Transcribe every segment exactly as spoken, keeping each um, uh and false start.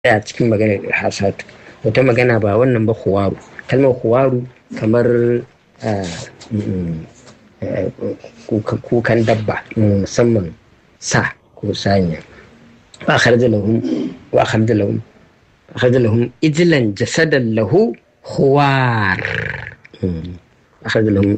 a cikin maganar irhasatu. Wata magana ba wannan ba huwaru. Kalmar huwaru kamar kukan dabba musamman sa ko sanya. wa akhraj lahum wa akhraj lahum akhraj lahum ijlan jasadan lahu huwar. akhraj lahum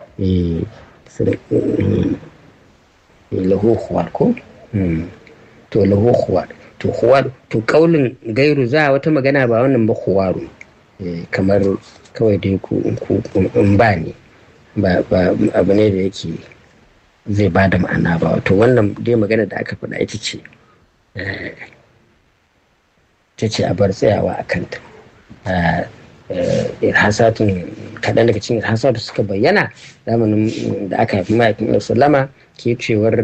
lahu huwar ko to lahu huwar to huwar to kaulin gairu za wata magana ba wannan ba huwaru kamar kawai dai ku in ba ne ba abu ne da yake zai ba da ma'ana ba. Wato wannan dai magana da aka faɗa ita ce ta ce a bar tsayawa a kanta. Irhasatun kaɗan daga cikin irhasatu suka bayyana zamanin da aka haifi mahaifin sallama ke cewar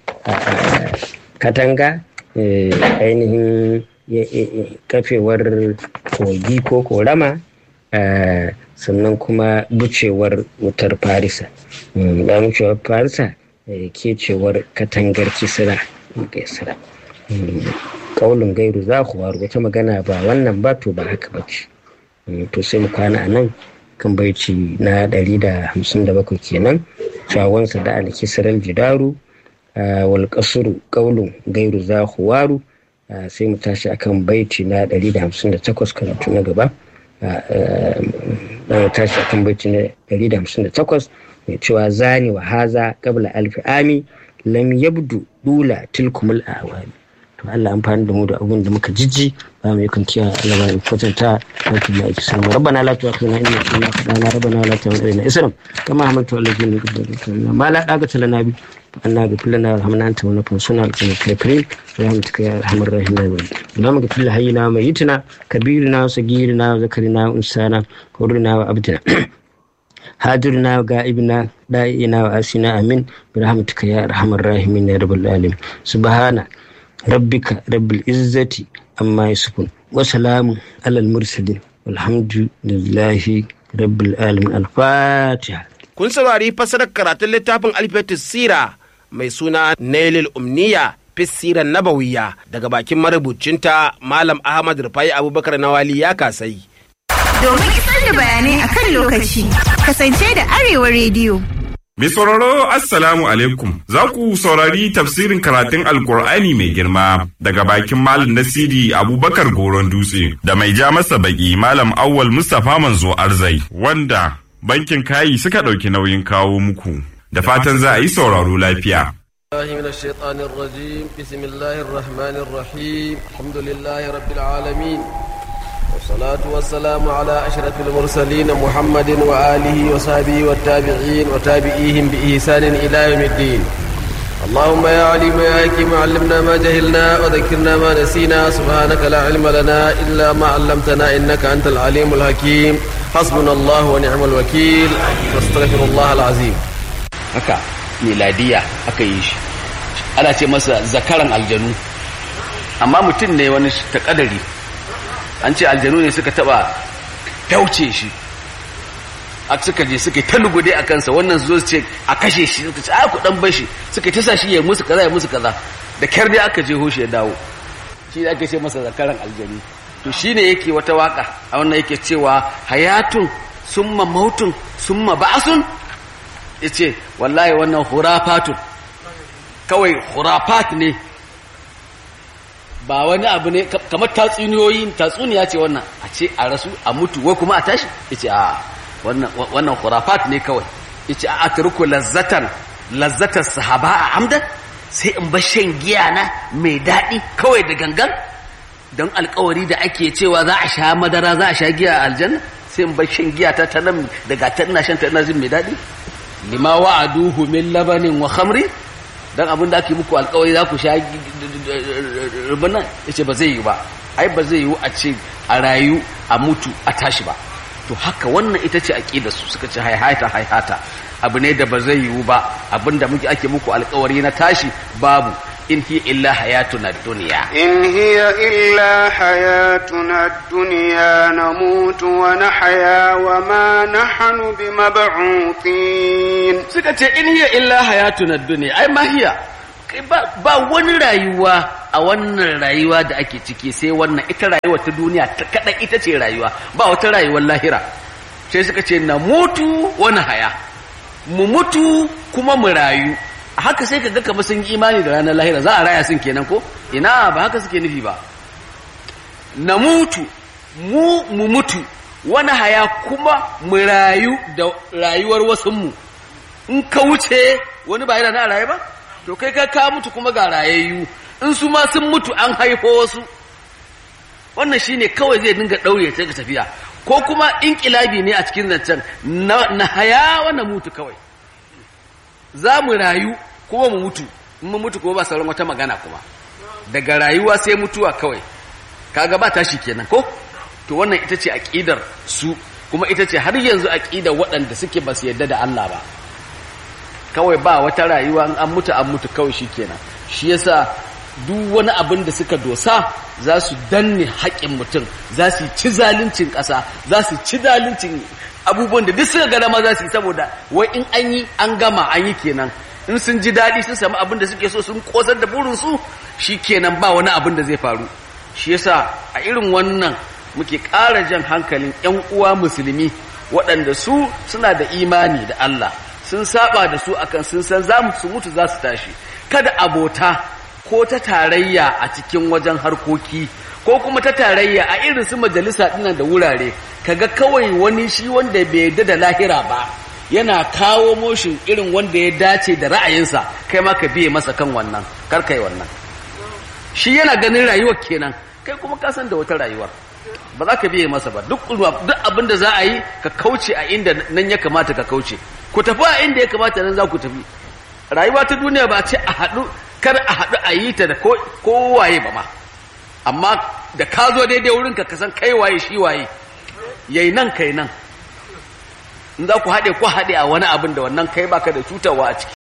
katanga ainihin kafewar kogi ko korama sannan kuma bucewar wutar farisa ba bucewar farisa ke cewar katangar kisira gaisira kaulin gairu za ku waru wata magana ba wannan ba to ba haka ba ce. To sai mu kwana a nan kan baici na ɗari da hamsin da bakwai kenan cawansa da alkisirar jidaru wal kasuru kaulin gairu za ku waru sai mu tashi akan baiti na ɗari da hamsin da takwas karatu na gaba. Na tashi akan baiti na ɗari da hamsin da takwas mai cewa zani wa haza qabla alfi ami lam yabdu dula tilkumul awami. To Allah amfani da mu da abun da muka jijji ba mu yakan kiyaye Allah ba mu kwatanta wato mai kisa mu rabbana la tu'akhidna in nasina rabbana rabbana la tu'akhidna isram kama hamaltu alladhina qablana ma la daqata lana bi anna ghfir lana warhamna anta wa nafsuna al-kafirin rahmatuka ya arhamar rahimin. Allahumma ghfir lana hayyina wa mayyitina kabirina wa sagirina wa zakarina wa unsana hurrina wa abdina hadirna wa ga'ibna da'ina wa asina amin birahmatuka ya arhamar rahimin ya rabbal alamin. Subhana rabbika rabbil izzati amma yasifun wa salamun alal mursalin walhamdulillahi rabbil alamin. Al-Fatiha. Kun saurari fasarar karatun littafin Alfiyatus Sira mai suna Nailul Umniya fi Sirar Nabawiyya daga bakin marubucinta Malam Ahmad Rufai Abubakar Nawali ya kasai. Domin isar da bayanai akan lokaci, kasance da Arewa Rediyo. Mai sauraro Assalamu alaikum, za ku saurari tafsirin karatun Alkur'ani mai girma daga bakin Malam Nasiri Abubakar Goron Dutse da mai ja masa baki Malam Awwal Mustapha Manzo Arzai wanda bankin kayi suka ɗauki nauyin kawo muku. Da fatan za a yi sauraro lafiya. والصلاة والسلام على أشرف المرسلين محمد وآله وصحبه والتابعين وتابعيهم بإحسان إلى يوم الدين. اللهم يا عليم يا حكيم علمنا ما جهلنا وذكرنا ما نسينا سبحانك لا علم لنا إلا ما علمتنا إنك أنت العليم الحكيم. حسبنا الله ونعم الوكيل واستغفر الله العظيم. haka miladiya aka yi shi ana ce masa zakaran aljanu amma mutum ne wani takadari an ce aljanu ne suka taba tauce shi a suka je suka ta lugude a kansa wannan zo su ce a kashe shi suka ce a ku dan bashi suka ta sa shi ya musu kaza ya musu kaza da kyar dai aka je hoshi ya dawo shi da ake ce masa zakaran aljanu. To shine yake wata waka a wannan yake cewa hayatun summa mautun summa ba'sun yace wallahi wannan khurafatun kawai khurafat ne ba wani abu ne kamar tatsuniyoyi tatsuniya ce wannan a ce a rasu a mutu wai kuma a tashi yace a wannan wannan khurafat ne kawai yace a atruku lazzatan lazzatas sahaba a amdan sai in bar shan giya na mai dadi kawai da gangan don alkawari da ake cewa za a sha madara za a sha giya a aljanna sai in bar shan giya ta tanan daga ta ina shan ta ina jin mai dadi lima wa'aduhu min labanin wa khamri dan abin da ake muku alkawari za ku sha rubunan yace ba zai yi ba ai ba zai yi a ce a rayu a mutu a tashi ba. To haka wannan ita ce aqidar su suka ce haihata haihata abu ne da ba zai yi ba abinda muke ake muku alkawari na tashi babu. in hiya illa hayatuna dunya in hiya illa hayatuna dunya namutu wa nahya wa ma nahnu bimab'uthin. Suka ce in hiya illa hayatuna dunya ai ma hiya ba wani rayuwa a wannan rayuwa da ake ciki sai wannan ita rayuwa ta duniya ta kaɗan ita ce rayuwa ba wata rayuwar lahira sai suka ce na mutu wani haya mu mutu kuma mu rayu haka sai ka ga kamar sun yi imani da ranar lahira za a raya sun kenan ko ina ba haka suke nufi ba na mutu mu mu mutu wani haya kuma mu rayu da rayuwar wasunmu in ka wuce wani ba yana na raye ba to kai ka ka mutu kuma ga rayayyu in su ma sun mutu an haifo wasu wannan shine kawai zai dinga daure ta tafiya ko kuma inqilabi ne a cikin zancen na haya wannan mutu kawai za mu rayu kuma mu mutu in mu mutu kuma ba sauran wata magana kuma daga rayuwa sai mutuwa kawai kaga ba tashi kenan ko to wannan ita ce aqidar su kuma ita ce har yanzu aqidar waɗanda suke ba su yarda da Allah ba kawai ba wata rayuwa an mutu an mutu kawai shikenan shi yasa duk wani abin da suka dosa za su danne haƙƙin mutum za su ci zaluncin ƙasa za su ci zaluncin abubuwan da duk suka gada ma za su yi saboda wai in an yi an gama an yi kenan in sun ji daɗi sun samu abin da suke so sun ƙosar da burinsu shi kenan ba wani abin da zai faru shi yasa a irin wannan muke ƙara jan hankalin 'yan uwa musulmi waɗanda su suna da imani da Allah sun saba da su akan sun san za su mutu za su tashi kada abota ko ta tarayya a cikin wajen harkoki ko kuma ta tarayya a irin su majalisa dinnan da wurare kaga kawai wani shi wanda bai yarda da lahira ba yana kawo motion irin wanda ya dace da ra'ayinsa kai ma ka biye masa kan wannan kar kai wannan shi yana ganin rayuwar kenan kai kuma ka san da wata rayuwar ba za ka biye masa ba duk duk abin da za a yi ka kauce a inda nan ya kamata ka kauce ku tafi a inda ya kamata nan za ku tafi rayuwa ta duniya ba ce a haɗu kar a haɗu a yi ta da kowaye ba ma amma da ka zo daidai wurin ka san kai waye shi waye yayi nan kai nan in za ku haɗe ku haɗe a wani abin da wannan kai baka da cutarwa a ciki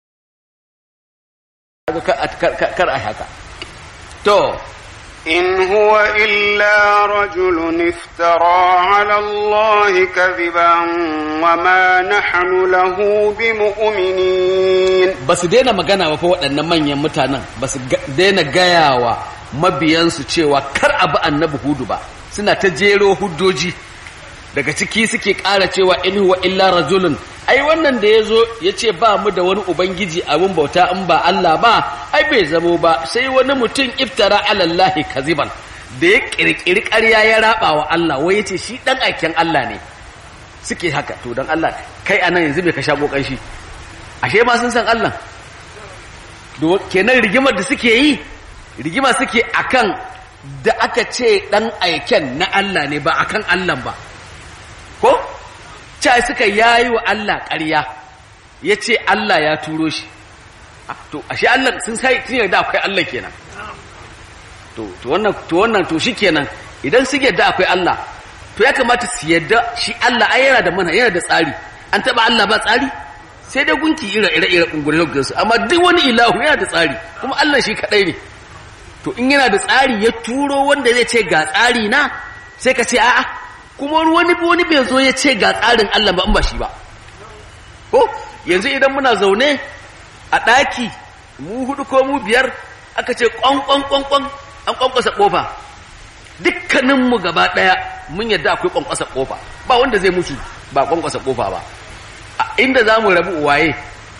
kar a haka to إن هو إلا رجل افترى على الله كذبا وما نحن له بمؤمنين بس دينا magana ba fa waɗannan manyan mutanen bas daina gayawa mabiyansu cewa kar abu annabi hudu ba suna ta jero huddoji daga ciki suke ƙara cewa in huwa illa rajulun ai wannan da yazo yace ba mu da wani ubangiji abun bauta in ba Allah ba ai bai zamo ba sai wani mutum iftara alallahi kaziban da ya kirkiri ƙarya ya raba wa Allah wai yace shi dan aikin Allah ne suke haka to dan Allah kai anan yanzu bai ka shago kanshi ashe ma sun san Allah do kenan rigimar da suke yi rigima suke akan da aka ce dan aiken na Allah ne ba akan Allah ba ko ca suka yayi wa Allah ƙarya ya ce Allah ya turo shi to ashe Allah sun sai tun yarda akwai Allah kenan to to wannan to wannan to shikenan idan su yarda akwai Allah to ya kamata su yarda shi Allah ai yana da mana yana da tsari an taba Allah ba tsari sai dai gunki ira ira ira kungure su amma duk wani ilahu yana da tsari kuma Allah shi kadai ne to in yana da tsari ya turo wanda zai ce ga tsari na sai ka ce a'a kuma wani wani bai zo ya ce ga tsarin Allah ba in ba shi ba ko yanzu idan muna zaune a ɗaki mu hudu ko mu biyar aka ce kwan kwan kwan kwan an kwankwasa kofa dukkanin mu gaba daya mun yadda akwai kwankwasa kofa ba wanda zai mutu ba kwankwasa kofa ba inda zamu rabu waye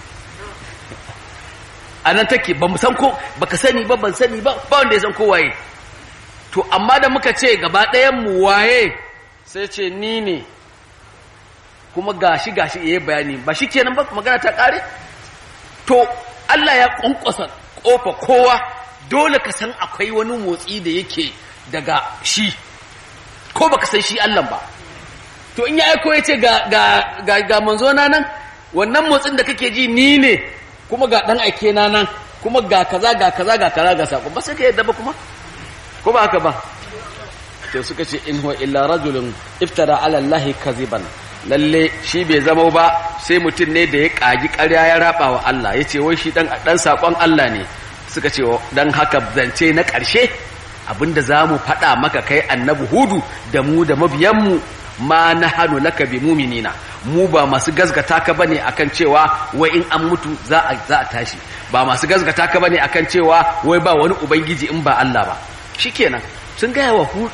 anan take ba mu san ko baka sani ba ban sani ba ba wanda ya san ko waye to amma da muka ce gaba ɗayan mu waye sai ce ni ne kuma gashi gashi yayi bayani ba shi kenan ba magana ta kare to Allah ya kunkusa kofa kowa dole ka san akwai wani motsi da yake daga shi ko baka san shi Allah ba to in ya aiko yace ga ga ga, ga manzo na nan wannan motsin da kake ji ni ne kuma ga dan aike na nan kuma ga kaza ga kaza ga kaza ga sako ba sai ka yadda ba kuma ko ba haka ba to suka ce in huwa illa rajulun iftara ala allahi kaziban lalle shi bai zama ba sai mutum ne da ya kagi ƙarya ya raba wa Allah yace wai shi dan dan sakon Allah ne suka ce dan haka zance na ƙarshe abinda zamu faɗa maka kai annabi hudu da mu da mabiyan mu ma nahanu laka bi mu'minina mu ba masu gazgata ka bane akan cewa wai in an mutu za a za a tashi ba masu gazgata ka bane akan cewa wai ba wani ubangiji in ba Allah ba shikenan sun gaya wa